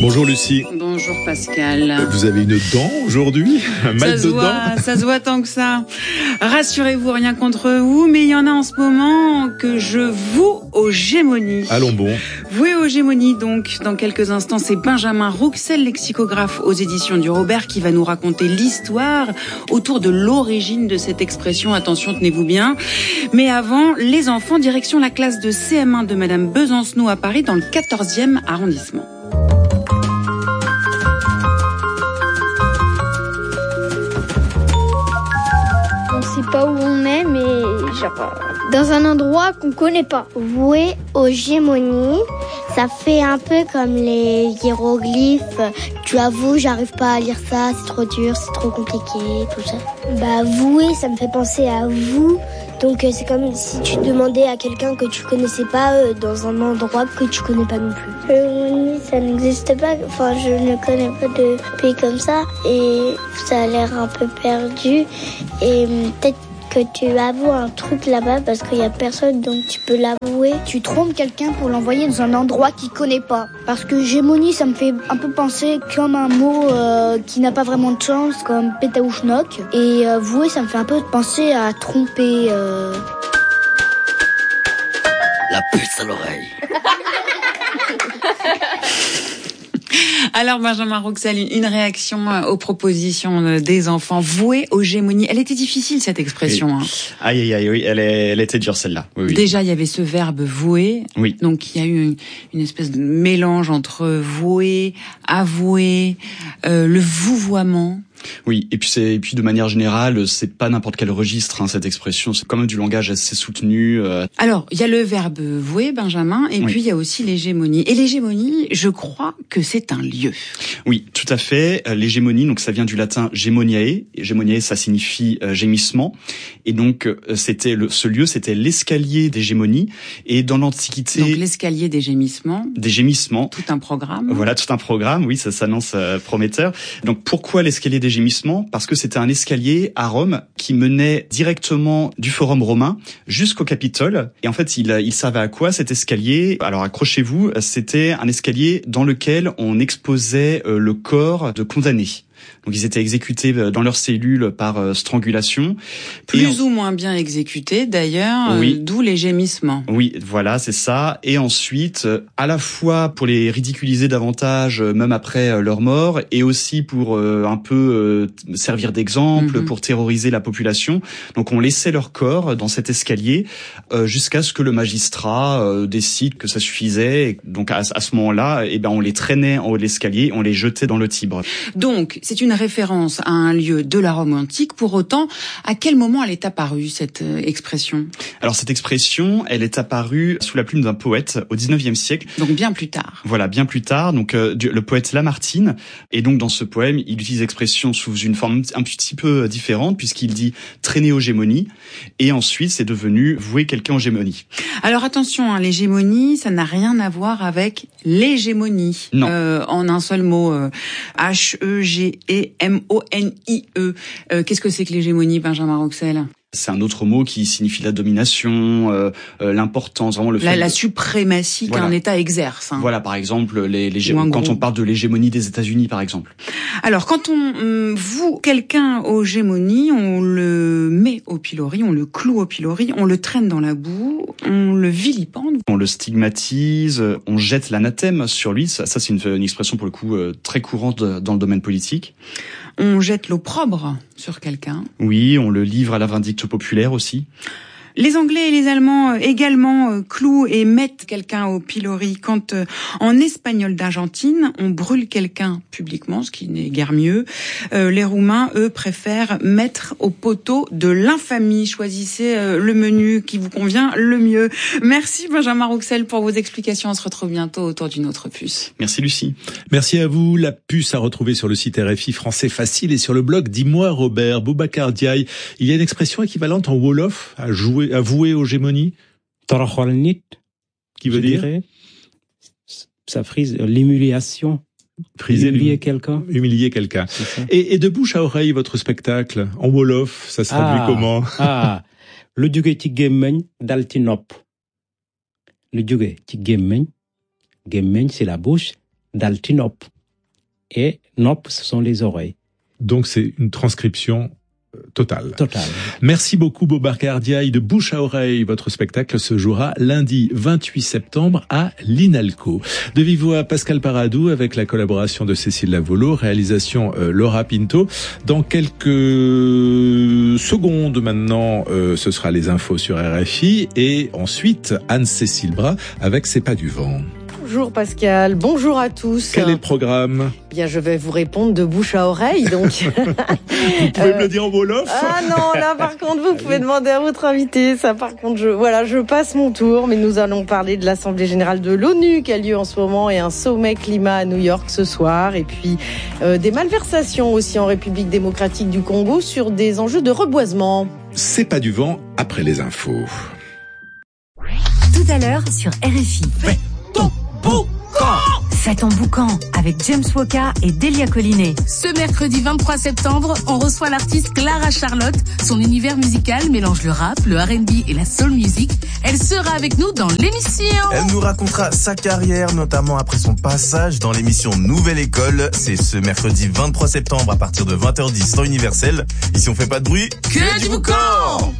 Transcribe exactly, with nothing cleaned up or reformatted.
Bonjour Lucie. Bonjour Pascal. Vous avez une dent aujourd'hui? Un mal ça de se voit, dent? Ça se voit tant que ça. Rassurez-vous, rien contre vous, mais il y en a en ce moment que je voue aux gémonies. Allons bon. Voué aux gémonies, donc. Dans quelques instants, c'est Benjamin Rouxel, lexicographe aux éditions du Robert, qui va nous raconter l'histoire autour de l'origine de cette expression. Attention, tenez-vous bien. Mais avant, les enfants, direction la classe de C M un de Madame Besancenot à Paris, dans le quatorzième arrondissement. On sait pas où on est, mais genre dans un endroit qu'on connaît pas. Voué aux gémonies, ça fait un peu comme les hiéroglyphes. Tu avoues, j'arrive pas à lire ça, c'est trop dur, c'est trop compliqué, tout ça. Bah voué, ça me fait penser à vous. Donc c'est comme si tu demandais à quelqu'un que tu connaissais pas euh, dans un endroit que tu connais pas non plus. Gémonie, ça n'existe pas. Enfin, je ne connais pas de pays comme ça et ça a l'air un peu perdu. Et peut-être que tu avoues un truc là-bas parce qu'il y a personne, donc tu peux l'avouer. Tu trompes quelqu'un pour l'envoyer dans un endroit qu'il connaît pas. Parce que gémonie, ça me fait un peu penser comme un mot euh, qui n'a pas vraiment de chance, comme pétaouchnok. Et euh, vouer, ça me fait un peu penser à tromper. Euh... La puce à l'oreille. Alors Benjamin Rouxel, une réaction aux propositions des enfants voués aux gémonies. Elle était difficile cette expression. Oui. Hein. Aïe aïe aïe, oui, elle, est, elle était dure celle-là. Oui, oui. Déjà il y avait ce verbe vouer. Oui. Donc il y a eu une, une espèce de mélange entre vouer, avouer, euh, le vouvoiement. Oui, et puis c'est et puis de manière générale, c'est pas n'importe quel registre hein, cette expression, c'est quand même du langage assez soutenu. Euh... Alors, il y a le verbe vouer, Benjamin, et oui. puis il y a aussi l'hégémonie. Et l'hégémonie, je crois que c'est un lieu. Oui, tout à fait. L'hégémonie, donc ça vient du latin gemoniae. Gemoniae, ça signifie euh, gémissement. Et donc euh, c'était le, ce lieu, c'était l'escalier des gémonies. Et dans l'Antiquité, donc l'escalier des gémissements. Des gémissements. Tout un programme. Voilà, tout un programme. Oui, ça s'annonce euh, prometteur. Donc pourquoi l'escalier des gémissements? Parce que c'était un escalier à Rome qui menait directement du Forum romain jusqu'au Capitole. Et en fait, il, il servait à quoi cet escalier? Alors accrochez-vous, c'était un escalier dans lequel on exposait euh, le corps de condamnés. Donc ils étaient exécutés dans leurs cellules par strangulation. Plus en... ou moins bien exécutés d'ailleurs, oui. euh, d'où les gémissements. Oui, voilà, c'est ça. Et ensuite, à la fois pour les ridiculiser davantage, même après leur mort, et aussi pour euh, un peu euh, servir d'exemple, mm-hmm. pour terroriser la population. Donc on laissait leur corps dans cet escalier euh, jusqu'à ce que le magistrat euh, décide que ça suffisait. Et donc à, à ce moment-là, eh ben on les traînait en haut de l'escalier, on les jetait dans le Tibre. Donc c'est une référence à un lieu de la Rome antique. Pour autant, à quel moment elle est apparue, cette expression? Alors, cette expression, elle est apparue sous la plume d'un poète au dix-neuvième siècle. Donc, bien plus tard. Voilà, bien plus tard. Donc, euh, le poète Lamartine. Et donc, dans ce poème, il utilise l'expression sous une forme un petit peu différente, puisqu'il dit traîner aux gémonies. Et ensuite, c'est devenu vouer quelqu'un aux gémonies. Alors, attention, hein, l'hégémonie, ça n'a rien à voir avec l'hégémonie. Non. Euh, en un seul mot, euh, H E G E M O N I E. Euh, qu'est-ce que c'est que l'hégémonie, Benjamin Rouxel? C'est un autre mot qui signifie la domination, euh, euh, l'importance, vraiment le fait la, de... la suprématie voilà. qu'un État exerce. Hein. Voilà, par exemple, les, les gé... quand gros. on parle de l'hégémonie des États-Unis, par exemple. Alors, quand on hum, voue quelqu'un aux gémonies, on le met au pilori, on le cloue au pilori, on le traîne dans la boue, on le vilipende. On le stigmatise, on jette l'anathème sur lui. Ça, ça c'est une, une expression pour le coup euh, très courante dans le domaine politique. On jette l'opprobre sur quelqu'un. Oui, on le livre à la vindicte populaire aussi. Les Anglais et les Allemands également clouent et mettent quelqu'un au pilori. Quand euh, en espagnol d'Argentine, on brûle quelqu'un publiquement, ce qui n'est guère mieux, euh, les Roumains, eux, préfèrent mettre au poteau de l'infamie. Choisissez euh, le menu qui vous convient le mieux. Merci Benjamin Rouxel pour vos explications. On se retrouve bientôt autour d'une autre puce. Merci Lucie. Merci à vous. La puce à retrouver sur le site R F I Français Facile et sur le blog Dis-moi Robert. Boubacar Diaye, il y a une expression équivalente en Wolof à jouer avoué aux gémonies, qui veut dire dirais, ça frise l'humiliation. Friser, humilier quelqu'un. Humilier quelqu'un. Et, et de bouche à oreille, votre spectacle en Wolof, ça se traduit ah, comment? Ah, le jóge ci gémmiñ dal ci nopp. Le jóge ci gémmiñ, gémmiñ c'est la bouche, dal ci nopp. et nop, ce sont les oreilles. Donc c'est une transcription totale. Total. Merci beaucoup Boubacar Diaye de Bouche à Oreille. Votre spectacle se jouera lundi vingt-huit septembre à l'INALCO. De vive voix, Pascal Paradou avec la collaboration de Cécile Lavolo, réalisation euh, Laura Pinto. Dans quelques secondes maintenant, euh, ce sera les infos sur R F I et ensuite Anne-Cécile Bras avec C'est pas du vent. Bonjour Pascal, bonjour à tous. Quel est le programme ? Bien, je vais vous répondre de bouche à oreille, donc. Vous pouvez euh... me le dire en wolof ? Ah non, là par contre, vous pouvez demander à votre invité. Ça, par contre, je, voilà, je passe mon tour, mais nous allons parler de l'Assemblée générale de l'ONU qui a lieu en ce moment et un sommet climat à New York ce soir, et puis euh, des malversations aussi en République démocratique du Congo sur des enjeux de reboisement. C'est pas du vent après les infos. Tout à l'heure sur R F I. Fais ton boucan. Fais ton boucan avec James Woka et Delia Collinet. Ce mercredi vingt-trois septembre, on reçoit l'artiste Clara Charlotte. Son univers musical mélange le rap, le R and B et la soul music. Elle sera avec nous dans l'émission. Elle nous racontera sa carrière, notamment après son passage dans l'émission Nouvelle École. C'est ce mercredi vingt-trois septembre à partir de vingt heures dix, temps universel. Ici on fait pas de bruit, que, que du boucan.